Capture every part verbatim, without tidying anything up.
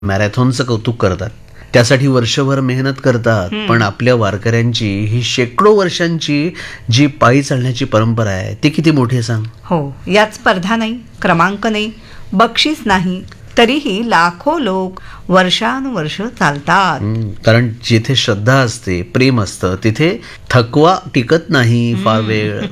मॅरेथॉनचं कौतुक करतात, त्यासाठी वर्षभर मेहनत करतात. पण आपल्या वारकऱ्यांची ही शेकडो वर्षांची जी पायी चालण्याची परंपरा आहे ती किती मोठी आहे सांग. हो, यात स्पर्धा नाही, क्रमांक नाही, बक्षीस नाही, तरीही लाखो लोक वर्षानुवर्ष चालतात. कारण जिथे श्रद्धा असते, प्रेम असतं, तिथे थकवा टिकत नाही फार वेळ.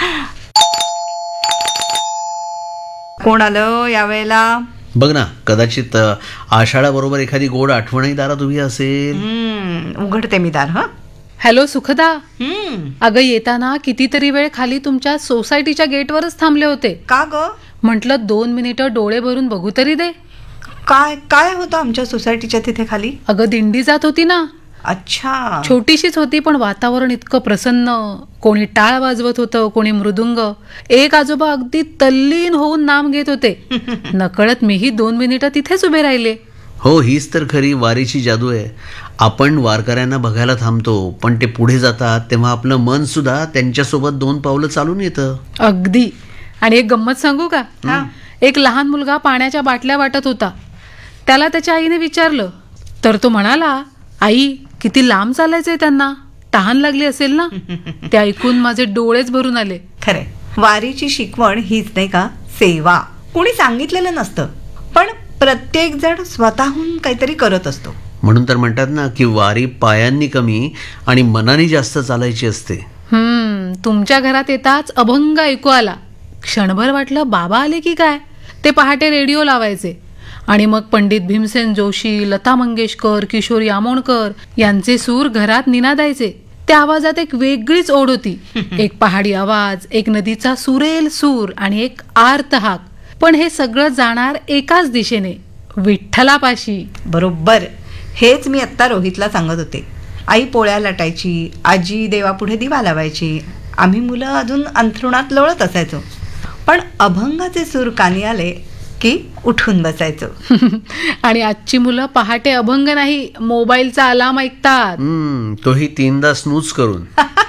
कोण आलं यावेळेला? बघ ना, कदाचित आषाढाबरोबर एखादी गोड आठवणही दारात उभी असेल. हम्म, उघडते मी दार. हा, हॅलो सुखदा. हम्म, अगं येताना कितीतरी वेळ खाली तुमच्या सोसायटीच्या गेटवरच थांबले होते. का ग? म्हटलं दोन मिनिटं डोळे भरून बघू तरी दे. काय काय होतं आमच्या सोसायटीच्या तिथे खाली? अगं दिंडी जात होती ना. अच्छा. छोटीशीच होती पण वातावरण इतकं प्रसन्न. कोणी टाळ वाजवत होतं, कोणी मृदुंग. एक आजोबा अगदी तल्लीन होऊन नाम घेत होते. नकळत मीही दोन मिनिटं तिथेच उभे राहिले. हो, हीच तर खरी वारीची जादू आहे. आपण वारकऱ्यांना बघायला थांबतो, पण ते पुढे जातात तेव्हा आपलं मन सुद्धा त्यांच्यासोबत दोन पावलं चालून येतं. अगदी. आणि एक गंमत सांगू का? एक लहान मुलगा पाण्याच्या बाटल्या वाटत होता. त्याला त्याच्या आईने विचारलं तर तो म्हणाला, आई किती लांब चालायचंय त्यांना, तहान लागली असेल ना. ते ऐकून माझे डोळेच भरून आले. खरे, वारीची शिकवण हीच नाही का? सेवा. कोणी सांगितलेलं नसतं, पण प्रत्येक जण स्वतःहून काहीतरी करत असतो. म्हणून तर म्हणतात ना की वारी पायांनी कमी आणि मनाने जास्त चालायची असते. हम्म तुमच्या घरात येताच अभंग ऐकू आला. क्षणभर वाटलं बाबा आले की काय. ते पहाटे रेडिओ लावायचे आणि मग पंडित भीमसेन जोशी, लता मंगेशकर, किशोरी आमोणकर यांचे सूर घरात निनादायचे. त्या आवाजात एक वेगळीच ओढ होती. एक पहाडी आवाज, एक नदीचा सुरेल सूर आणि एक आर्त हाक. पण हे सगळं जाणार एकाच दिशेने, विठ्ठलापाशी. बरोबर. हेच मी आत्ता रोहितला सांगत होते. आई पोळ्या लाटायची, आजी देवापुढे दिवा लावायची, आम्ही मुलं अजून अंथरुणात लोळत असायचो. पण अभंगाचे सूर कानी आले की उठून बसायचो. आणि आजची मुलं पहाटे अभंग नाही, मोबाईलचा अलार्म ऐकतात. तोही तीनदा स्नूज करून.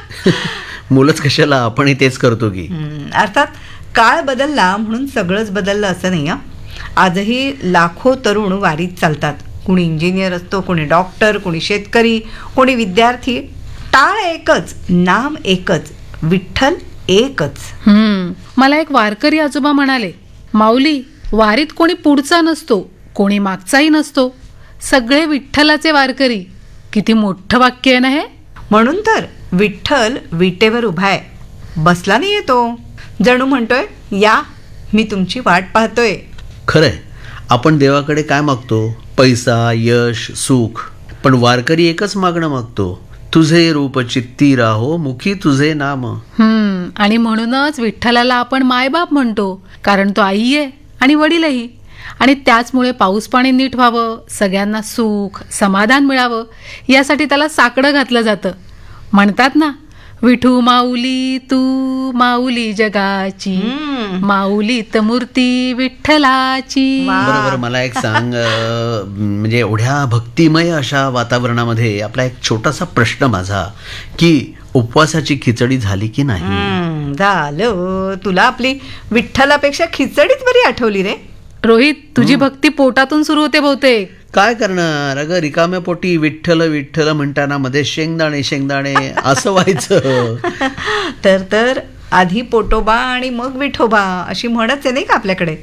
मुलंच कशाला, आपणही तेच करतो की. अर्थात काळ बदलला म्हणून सगळंच बदललं असं नाही. आजही लाखो तरुण वारीत चालतात. कोणी इंजिनियर असतो, कोणी डॉक्टर, कोणी शेतकरी, कोणी विद्यार्थी. टाळ एकच, नाम एकच, विठ्ठल एकच. हम्म मला एक वारकरी आजोबा म्हणाले, माऊली वारीत कोणी पुढचा नसतो, कोणी मागचाही नसतो, सगळे विठ्ठलाचे वारकरी. किती मोठं वाक्य आहे ना हे. म्हणून तर विठ्ठल विटेवर उभाय, बसला नाही येतो, जणू म्हणतोय या मी तुमची वाट पाहतोय. खरंय. आपण देवाकडे काय मागतो? पैसा, यश, सुख. पण वारकरी एकच मागणं मागतो, तुझे रूप चित्ती राहो, मुखी तुझे नाम. हम्म आणि म्हणूनच विठ्ठलाला आपण मायबाप म्हणतो, कारण तो आई आहे आणि वडीलही. आणि त्याचमुळे पाऊस पाणी नीट व्हावं, सगळ्यांना सुख समाधान मिळावं, यासाठी त्याला साकडं घातलं जातं. म्हणतात ना, विठू माऊली तू माऊली जगाची, माऊलीत मूर्ती विठ्ठलाची. बरोबर. मला एक सांग, म्हणजे एवढ्या भक्तिमय अशा वातावरणामध्ये आपला एक छोटासा प्रश्न माझा, की उपवासाची खिचडी झाली की नाही? झालं. तुला आपली विठ्ठलापेक्षा खिचडीच बरी आठवली रे. रोहित, तुझी भक्ती पोटातून सुरू होते बहुतेक. काय करणार अगं, रिकाम्या पोटी विठ्ठल विठ्ठल म्हणताना मध्ये शेंगदाणे शेंगदाणे असं व्हायचं. तर तर आधी पोटोबा आणि मग विठोबा अशी म्हणच आहे नाही का आपल्याकडे.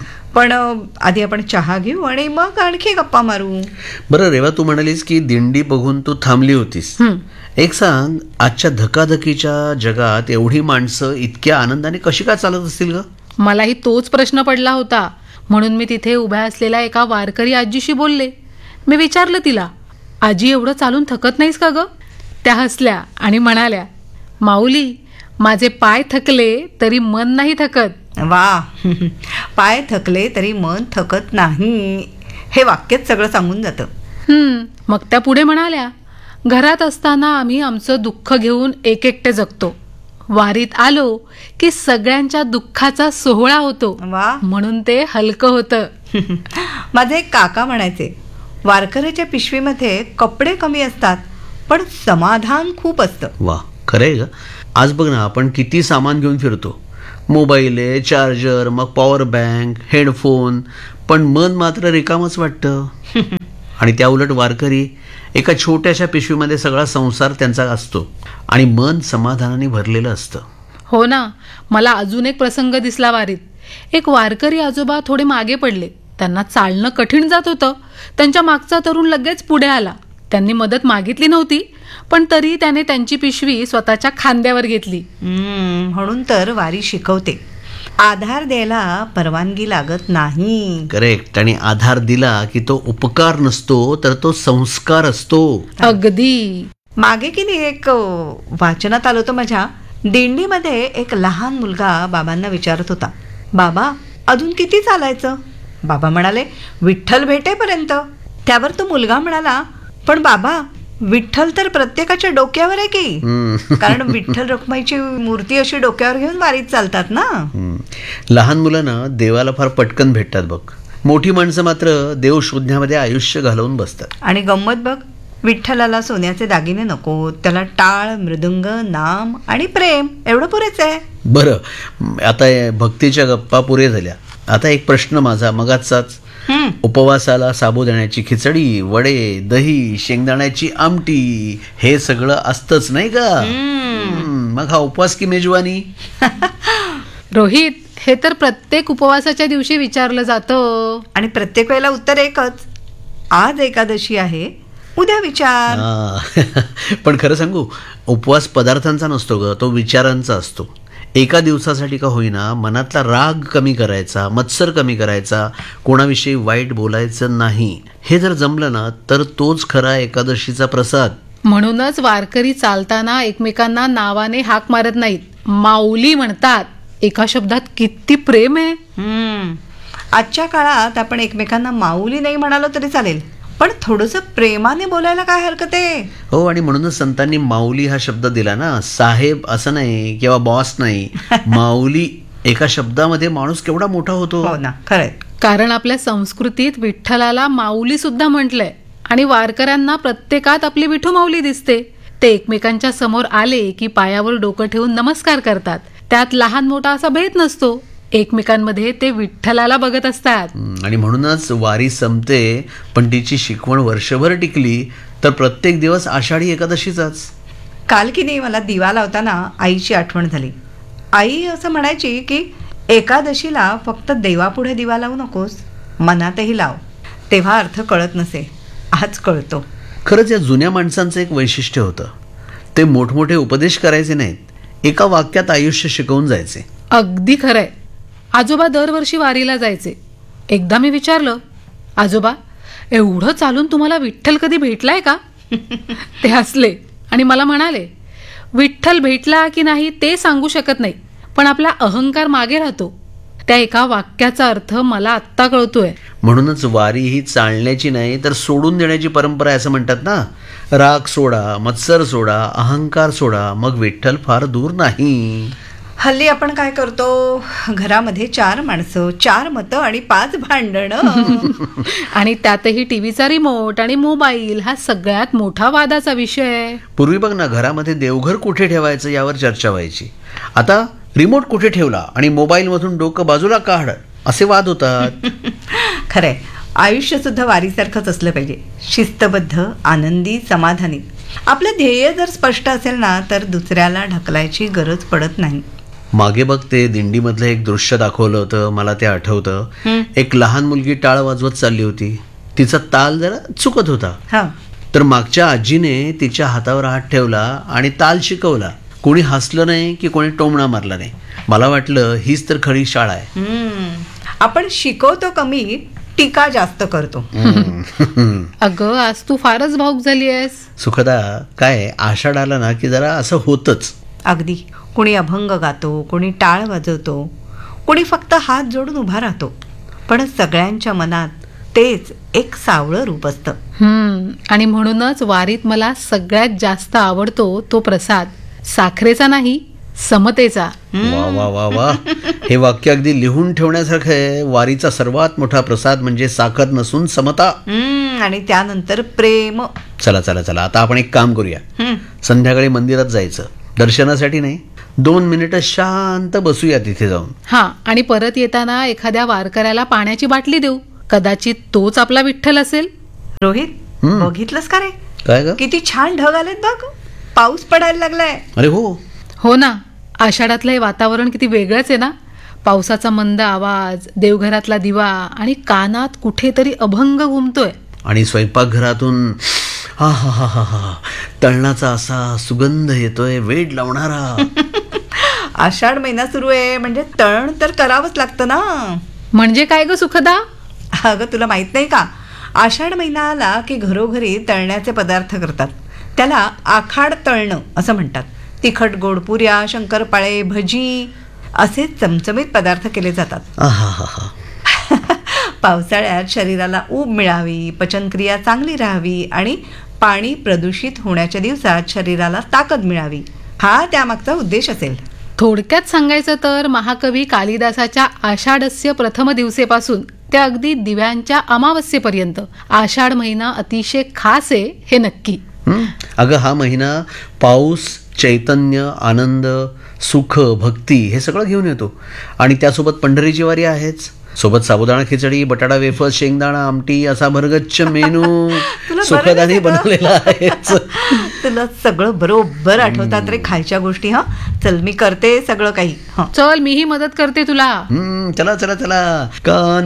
पण आधी आपण चहा घेऊ आणि मग आणखी गप्पा मारू. बरं रेवा, तू म्हणालीस की दिंडी बघून तू थांबली होतीस. एक सांग, आजच्या धकाधकीच्या जगात एवढी माणसं इतक्या आनंदाने कशी काय चालत असतील ग? मलाही तोच प्रश्न पडला होता. म्हणून मी तिथे उभ्या असलेल्या एका वारकरी आजीशी बोलले. मी विचारलं तिला, आजी एवढं चालून थकत नाहीस का ग? त्या हसल्या आणि म्हणाल्या, माऊली माझे पाय थकले तरी मन नाही थकत. वा. पाय थकले तरी मन थकत नाही, हे वाक्यच सगळं सांगून जातं. हम्म मग त्या पुढे म्हणाल्या, घरात असताना आम्ही आमचं दुःख घेऊन एक एकटे जगतो, वारीत आलो की सगळ्यांच्या दुःखाचा सोहळा होतो, म्हणून ते हलकं होतं. माझे एक काका म्हणायचे, वारकऱ्याच्या पिशवीमध्ये कपडे कमी असतात पण समाधान खूप असतं. वा, खरंय ग. आज बघ ना, आपण किती सामान घेऊन फिरतो. मोबाईल आहे, चार्जर, मग पॉवर बँक, हेडफोन. पण मन मात्र रिकामच वाटतं. आणि त्या उलट वारकरी एका छोट्याशा पिशवीमध्ये सगळा संसार त्यांचा असतो आणि मन समाधानाने भरलेलं असतं. हो ना, मला अजून एक प्रसंग दिसला वारीत. एक वारकरी आजोबा थोडे मागे पडले. त्यांना चालणं कठीण जात होतं. त्यांच्या मागचा तरुण लगेच पुढे आला. त्यांनी मदत मागितली नव्हती, पण तरी त्याने त्यांची पिशवी स्वतःच्या खांद्यावर घेतली. हम्म, म्हणून तर वारी शिकवते, आधार द्यायला परवानगी लागत नाही. करेक्ट. आणि आधार दिला की तो उपकार नसतो, तर तो संस्कार असतो. अगदी. मागे की नाही एक अ, वाचनात आलं होतं माझ्या, दिंडीमध्ये एक लहान मुलगा बाबांना विचारत होता, बाबा अजून किती चालायचं? बाबा म्हणाले, विठ्ठल भेटेपर्यंत. त्यावर तो मुलगा म्हणाला, पण बाबा विठ्ठल तर प्रत्येकाच्या डोक्यावर आहे की. हम्म. कारण विठ्ठल रखुमाईची मूर्ती अशी डोक्यावर घेऊन वारीत चालतात ना. हम्म. लहान मुलांना देवाला फार पटकन भेटतात बघ. मोठी माणसं मात्र देव शोधण्यामध्ये आयुष्य घालवून बसतात. आणि गंमत बघ, विठ्ठलाला सोन्याचे दागिने नको, त्याला टाळ, मृदुंग, नाम आणि प्रेम एवढं पुरेच आहे. बरं, आता या भक्तीच्या गप्पा पुरे झाल्या. आता एक प्रश्न माझा मगाचाच. हम्म. उपवासाला साबुदाण्याची खिचडी, वडे, दही, शेंगदाण्याची आमटी हे सगळं असतंच नाही का? हम्म, मग हा उपवास की मेजवानी? रोहित, हे तर प्रत्येक उपवासाच्या दिवशी विचारलं जातं. आणि प्रत्येक वेळेला उत्तर एकच, आज एकादशी आहे, उद्या विचार. हा. पण खरं सांगू, उपवास पदार्थांचा नसतो ग, तो विचारांचा असतो. एका दिवसासाठी का होईना मनातला राग कमी करायचा, मत्सर कमी करायचा, कोणाविषयी वाईट बोलायचं नाही. हे जर जमलं ना तर तोच खरा एकादशीचा प्रसाद. म्हणूनच वारकरी चालताना एकमेकांना नावाने हाक मारत नाहीत, माऊली म्हणतात. एका शब्दात किती प्रेम आहे. हम्म. आजच्या काळात आपण एकमेकांना माऊली नाही म्हणालो तरी चालेल, पण थोडंसं प्रेमाने बोलायला काय हरकत आहे? हो, आणि म्हणूनच संतांनी माऊली हा शब्द दिला ना. साहेब असं नाही किंवा बॉस नाही, माऊली. एका शब्दामध्ये माणूस केवढा मोठा होतो. हो ना, खरंय. कारण आपल्या संस्कृतीत विठ्ठलाला माऊली सुद्धा म्हटलंय. आणि वारकऱ्यांना प्रत्येकात आपली विठू माऊली दिसते. ते एकमेकांच्या समोर आले की पायावर डोकं ठेवून नमस्कार करतात. त्यात लहान मोठा असा भेद नसतो. एकमेकांमध्ये ते विठ्ठलाला बघत असतात. हम्म, आणि म्हणूनच वारी संपते, पण तिची शिकवण वर्षभर टिकली तर प्रत्येक दिवस आषाढी एकादशीचाच. काल की नाही मला दिवा लावताना आईची आठवण झाली. आई असं म्हणायची की एकादशीला फक्त देवापुढे दिवा लावू नकोस, मनातही लाव. तेव्हा अर्थ कळत नसे, आज कळतो. खरंच या जुन्या माणसांचं एक वैशिष्ट्य होतं. ते मोठमोठे उपदेश करायचे नाहीत, एका वाक्यात आयुष्य शिकवून जायचे. अगदी खरंय. आजोबा दरवर्षी वारीला जायचे. एकदा मी विचारलं, आजोबा एवढं चालून तुम्हाला विठ्ठल कधी भेटलाय का? ते हसले आणि मला म्हणाले, विठ्ठल भेटला की नाही ते सांगू शकत नाही, पण आपला अहंकार मागे राहतो. त्या एका वाक्याचा अर्थ मला आत्ता कळतोय. म्हणूनच वारी ही चालण्याची नाही तर सोडून देण्याची परंपरा आहे असं म्हणतात ना. राग सोडा, मत्सर सोडा, अहंकार सोडा, मग विठ्ठल फार दूर नाही. हल्ली आपण काय करतो, घरामध्ये चार माणसं, चार मतं आणि पाच भांडणं. आणि त्यातही टीव्हीचा रिमोट आणि मोबाईल हा सगळ्यात मोठा वादाचा विषय. पूर्वी बघ ना, घरामध्ये देवघर कुठे ठेवायचं यावर चर्चा व्हायची. आता रिमोट कुठे ठेवला आणि मोबाईल मधून डोकं बाजूला काढ असे वाद होतात. खरंय, आयुष्य सुद्धा वारीसारखंच असलं पाहिजे, शिस्तबद्ध, आनंदी, समाधानी. आपलं ध्येय जर स्पष्ट असेल ना तर दुसऱ्याला ढकलायची गरज पडत नाही. मागे बघ ते दिंडीमधलं एक दृश्य दाखवलं होतं, मला ते आठवतं. एक लहान मुलगी टाळ वाजवत चालली होती. तिचा ताल जरा चुकत होता. हा, तर मागच्या आजीने तिच्या हातावर हात ठेवला आणि ताल शिकवला. कोणी हसलं नाही की कोणी टोमणा मारला नाही. मला वाटलं हीच तर खरी शाळा आहे. हम्म. आपण शिकवतो कमी, टीका जास्त करतो. अगं, आज तू फारच भावुक झाली आहेस. सुखदा, काय आषाढ आला ना की जरा असं होतच. अगदी. कोणी अभंग गातो, कोणी टाळ वाजवतो, कोणी फक्त हात जोडून उभा राहतो, पण सगळ्यांच्या मनात तेच एक सावळं रूप असतं. हम्म. आणि म्हणूनच वारीत मला सगळ्यात जास्त आवडतो तो प्रसाद, साखरेचा नाही, समतेचा. वा वा वा वा, हे वाक्य अगदी लिहून ठेवण्यासारखं आहे. वारीचा सर्वात मोठा प्रसाद म्हणजे साखर नसून समता. हम्म. आणि त्यानंतर प्रेम. चला चला चला, आता आपण एक काम करूया. हम्म. संध्याकाळी मंदिरात जायचं, दर्शनासाठी नाही, दोन मिनिटं शांत बसूया तिथे जाऊन. हा, आणि परत येताना एखाद्या वारकऱ्याला पाण्याची बाटली देऊ. कदाचित तोच आपला विठ्ठल असेल. रोहित, हम्म. बघितलंस का रे? काय ग? किती छान ढग आलेत बघ. पाऊस पडायला लागलाय. अरे हो. हो ना, आषाढातलं हे वातावरण किती वेगळंच आहे ना. पावसाचा मंद आवाज, देवघरातला दिवा आणि कानात कुठेतरी अभंग घुमतोय. आणि स्वयंपाकघरातून हा हा हा हा हा तळणाचा असा सुगंध येतोय, वेड लावणारा. आषाढ महिना सुरू आहे म्हणजे तळण तर करावंच लागतं ना. म्हणजे काय ग सुखदा? अगं तुला माहित नाही का, आषाढ महिना आला की घरोघरी तळण्याचे पदार्थ करतात. त्याला आखाड तळणं असं म्हणतात. तिखट गोड पुऱ्या, शंकरपाळे, भजी असे चमचमीत पदार्थ केले जातात. आहा हा हा. पावसाळ्यात शरीराला ऊब मिळावी, पचनक्रिया चांगली राहावी आणि पाणी प्रदूषित होण्याच्या दिवसात शरीराला ताकद मिळावी, हा त्यामागचा उद्देश असेल. थोडक्यात सांगायचं तर महाकवी कालिदासाच्या आषाढस्य प्रथम दिवसेपासून ते अगदी दिव्यांच्या अमावस्येपर्यंत आषाढ महिना अतिशय खास आहे हे नक्की. हं? अगं हा महिना पाऊस, चैतन्य, आनंद, सुख, भक्ती हे सगळं घेऊन येतो. आणि त्यासोबत पंढरीची वारी आहेच. सोबत साबुदाणा खिचडी, बटाटा वेफर्स, शेंगदाणा आमटी असा भरगच्च मेनू तुला सुखदाने बरं बनवलेला आहेच. तुला सगळं बरोबर आठवतात रे खायच्या गोष्टी. हा चल, मी करते सगळं काही. हा चल मीही मदत करते तुला. हं, चला चला चला. कान